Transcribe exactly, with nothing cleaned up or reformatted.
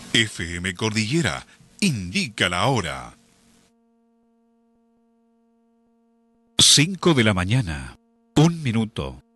F M Cordillera indica la hora. cinco de la mañana, un minuto.